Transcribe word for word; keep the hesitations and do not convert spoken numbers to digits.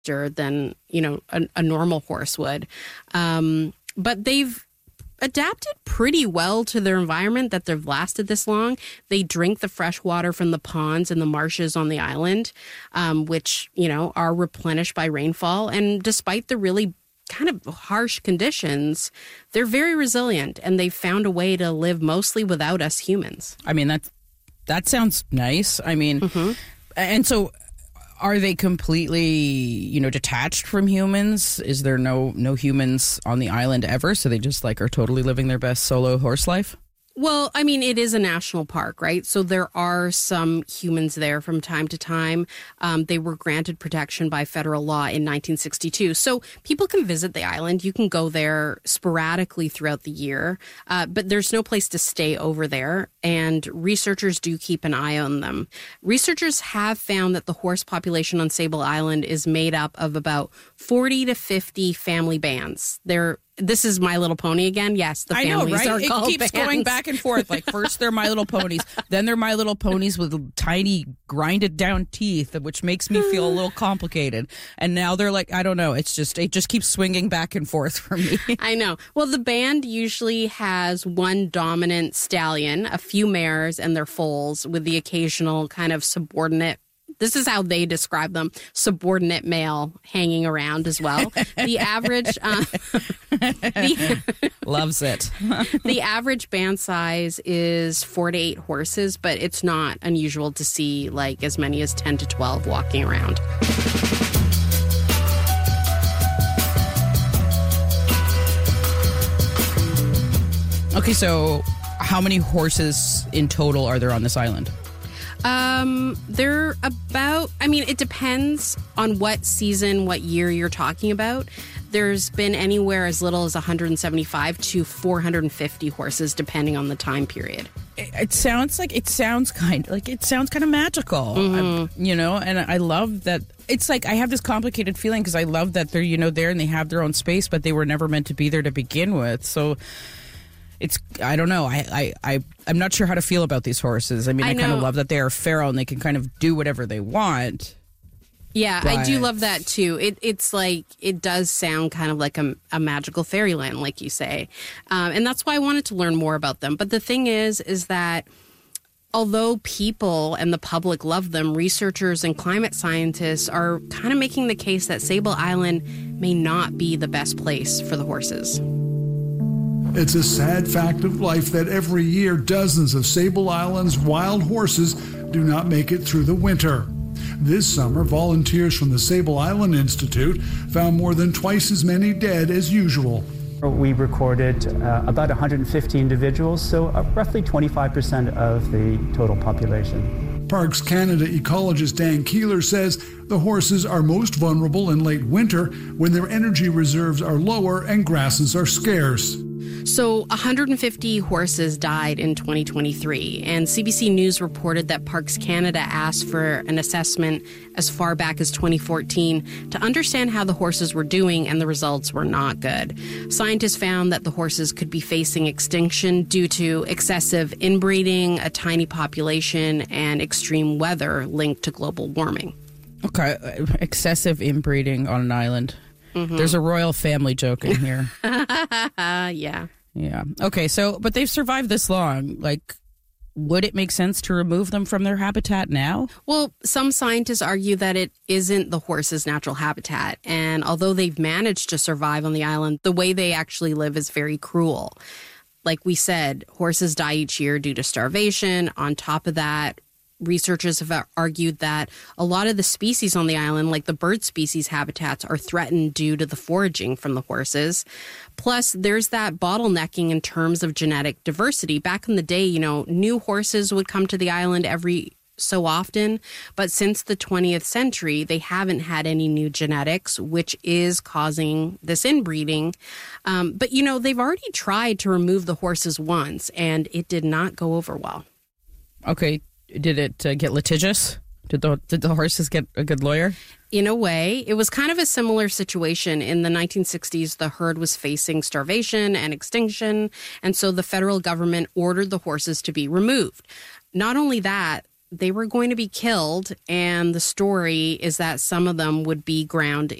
than, you know, a, a normal horse would. Um, but they've adapted pretty well to their environment that they've lasted this long. They drink the fresh water from the ponds and the marshes on the island, um, which, you know, are replenished by rainfall. And despite the really kind of harsh conditions, they're very resilient, and they've found a way to live mostly without us humans. I mean, that, that sounds nice. I mean, Mm-hmm. and so are they completely, you know, detached from humans? Is there no no humans on the island ever? So they just like are totally living their best solo horse life? Well, I mean, it is a national park, right? So there are some humans there from time to time. Um, they were granted protection by federal law in nineteen sixty-two. So people can visit the island. You can go there sporadically throughout the year, uh, but there's no place to stay over there. And researchers do keep an eye on them. Researchers have found that the horse population on Sable Island is made up of about forty to fifty family bands. They're This is My Little Pony again. Yes, the I know, families right? are It called keeps bands. going back and forth. Like first they're My Little Ponies, then they're My Little Ponies with tiny grinded down teeth, which makes me feel a little complicated. And now they're like, I don't know. It's just it just keeps swinging back and forth for me. I know. Well, the band usually has one dominant stallion, a few mares, and their foals, with the occasional kind of subordinate. This is how they describe them, subordinate male hanging around as well. The average... Uh, the, Loves it. the average band size is four to eight horses, but it's not unusual to see like as many as ten to twelve walking around. Okay, so how many horses in total are there on this island? Um, they're about, I mean, it depends on what season, what year you're talking about. There's been anywhere as little as one hundred seventy-five to four hundred fifty horses, depending on the time period. It, it sounds like it sounds kind like it sounds kind of magical, Mm-hmm. you know. And I love that. It's like I have this complicated feeling because I love that they're you know there and they have their own space, but they were never meant to be there to begin with. So. It's, I don't know. I, I, I, I'm not sure how to feel about these horses. I mean, I, I kind of know. love that they are feral and they can kind of do whatever they want. Yeah, I do But- love that too. It, it's like, it does sound kind of like a, a magical fairyland, like you say. Um, and that's why I wanted to learn more about them. But the thing is, is that although people and the public love them, researchers and climate scientists are kind of making the case that Sable Island may not be the best place for the horses. It's a sad fact of life that every year dozens of Sable Island's wild horses do not make it through the winter. This summer, volunteers from the Sable Island Institute found more than twice as many dead as usual. We recorded uh, about one hundred fifty individuals, so uh, roughly twenty-five percent of the total population. Parks Canada ecologist Dan Keeler says the horses are most vulnerable in late winter when their energy reserves are lower and grasses are scarce. So one hundred fifty horses died in twenty twenty-three, and C B C News reported that Parks Canada asked for an assessment as far back as twenty fourteen to understand how the horses were doing, and the results were not good. Scientists found that the horses could be facing extinction due to excessive inbreeding, a tiny population, and extreme weather linked to global warming. Okay, uh, excessive inbreeding on an island. Mm-hmm. There's a royal family joke in here. Uh, yeah. Yeah. Okay, so, but they've survived this long. Like, would it make sense to remove them from their habitat now? Well, some scientists argue that it isn't the horse's natural habitat. And although they've managed to survive on the island, the way they actually live is very cruel. Like we said, horses die each year due to starvation. On top of that, researchers have argued that a lot of the species on the island, like the bird species habitats, are threatened due to the foraging from the horses. Plus, there's that bottlenecking in terms of genetic diversity. Back in the day, you know, new horses would come to the island every so often, but since the twentieth century, they haven't had any new genetics, which is causing this inbreeding. Um, but, you know, they've already tried to remove the horses once, and it did not go over well. Okay. Did it uh, get litigious? Did the did the horses get a good lawyer? In a way, it was kind of a similar situation. In the nineteen sixties, the herd was facing starvation and extinction, and so the federal government ordered the horses to be removed. Not only that, they were going to be killed, and the story is that some of them would be ground